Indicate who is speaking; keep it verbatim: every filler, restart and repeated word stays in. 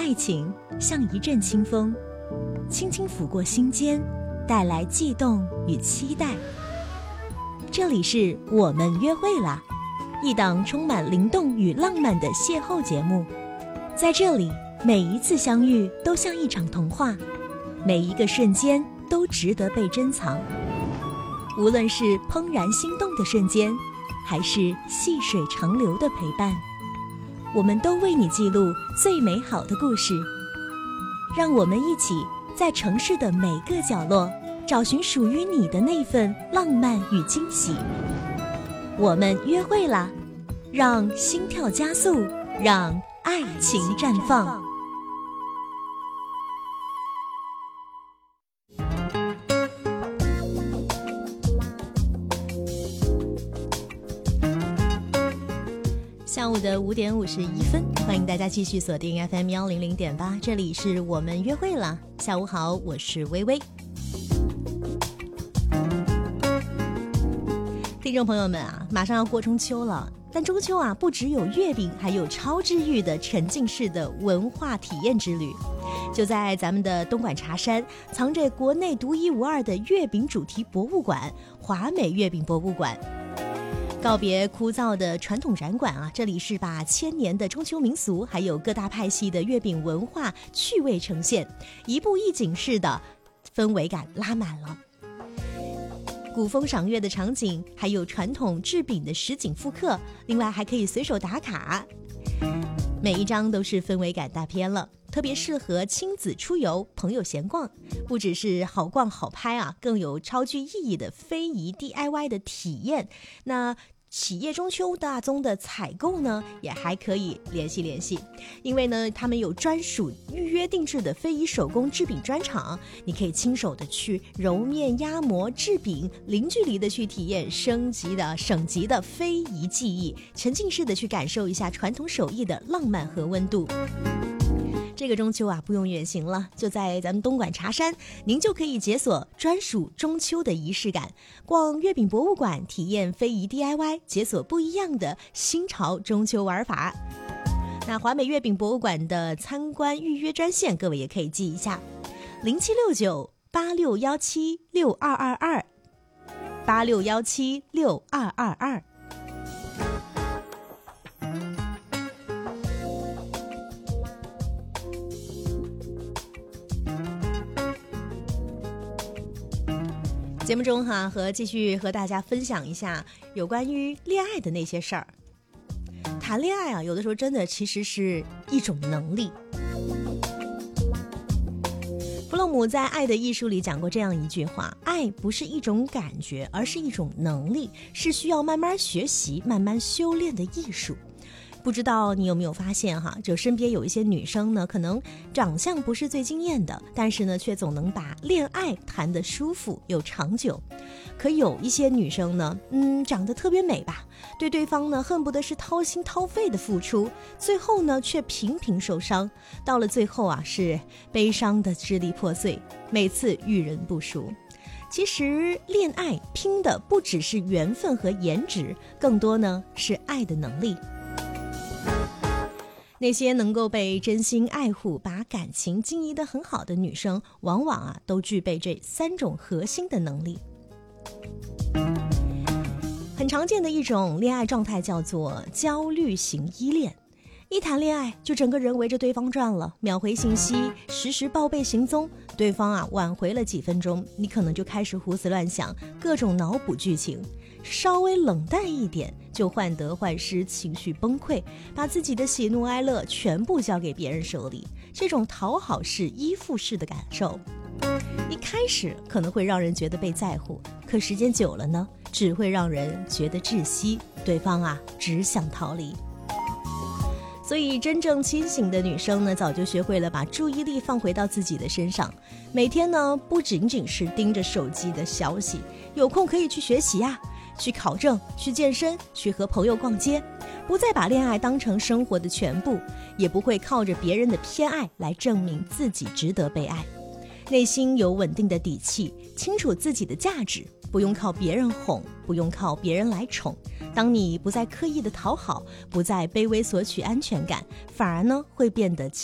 Speaker 1: 爱情像一阵清风，轻轻拂过心间，带来悸动与期待。这里是我们约会啦，一档充满灵动与浪漫的邂逅节目。在这里，每一次相遇都像一场童话，每一个瞬间都值得被珍藏。无论是怦然心动的瞬间，还是细水长流的陪伴，我们都为你记录最美好的故事。让我们一起在城市的每个角落找寻属于你的那份浪漫与惊喜。我们约会啦，让心跳加速，让爱情绽放。下午的五点五十一分，欢迎大家继续锁定 F M 幺零零点八，这里是我们约会了。下午好，我是微微。听众朋友们啊，马上要过中秋了，但中秋啊，不只有月饼，还有超治愈的沉浸式的文化体验之旅。就在咱们的东莞茶山，藏着国内独一无二的月饼主题博物馆——华美月饼博物馆。告别枯燥的传统展馆啊，这里是把千年的中秋民俗还有各大派系的月饼文化趣味呈现，一步一景式的氛围感拉满了。古风赏月的场景，还有传统制饼的实景复刻，另外还可以随手打卡，每一张都是氛围感大片了，特别适合亲子出游、朋友闲逛。不只是好逛好拍啊，更有超具意义的非遗 D I Y 的体验。那企业中秋大宗的采购呢，也还可以联系联系，因为呢，他们有专属预约定制的非遗手工制饼专场，你可以亲手的去揉面、压模、制饼，零距离的去体验升级的省级的非遗技艺，沉浸式的去感受一下传统手艺的浪漫和温度。这个中秋啊，不用远行了，就在咱们东莞茶山，您就可以解锁专属中秋的仪式感，逛月饼博物馆，体验非遗 D I Y， 解锁不一样的新潮中秋玩法。那华美月饼博物馆的参观预约专线，各位也可以记一下：零七六九八六幺七六二二二，八六幺七六二二二。节目中哈，和继续和大家分享一下有关于恋爱的那些事儿。谈恋爱啊，有的时候真的其实是一种能力。弗洛姆在《爱的艺术》里讲过这样一句话：爱不是一种感觉，而是一种能力，是需要慢慢学习、慢慢修炼的艺术。不知道你有没有发现哈，就身边有一些女生呢，可能长相不是最惊艳的，但是呢，却总能把恋爱谈得舒服又长久。可有一些女生呢，嗯，长得特别美吧，对对方呢，恨不得是掏心掏肺的付出，最后呢，却频频受伤。到了最后啊，是悲伤的支离破碎，每次遇人不淑。其实恋爱拼的不只是缘分和颜值，更多呢是爱的能力。那些能够被真心爱护、把感情经营得很好的女生，往往啊都具备这三种核心的能力。很常见的一种恋爱状态叫做焦虑型依恋，一谈恋爱就整个人围着对方转了，秒回信息，实时报备行踪，对方啊晚回了几分钟，你可能就开始胡思乱想，各种脑补剧情。稍微冷淡一点就患得患失，情绪崩溃，把自己的喜怒哀乐全部交给别人手里，这种讨好式依附式的感受一开始可能会让人觉得被在乎，可时间久了呢，只会让人觉得窒息，对方啊只想逃离。所以真正清醒的女生呢，早就学会了把注意力放回到自己的身上，每天呢不仅仅是盯着手机的消息，有空可以去学习啊，去考证，去健身，去和朋友逛街，不再把恋爱当成生活的全部，也不会靠着别人的偏爱来证明自己值得被爱。内心有稳定的底气，清楚自己的价值，不用靠别人哄，不用靠别人来宠。当你不再刻意的讨好，不再卑微索取安全感，反而呢会变得